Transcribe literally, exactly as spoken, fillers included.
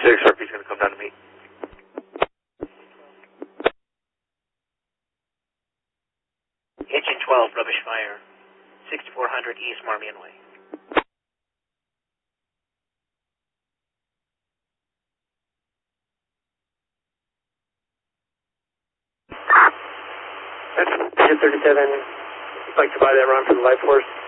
six, R P's going to come down to meet. Engine twelve, rubbish fire. sixty-four hundred East Marmion Way. That's Pigeon thirty-seven. I'd like to buy that run for the life force.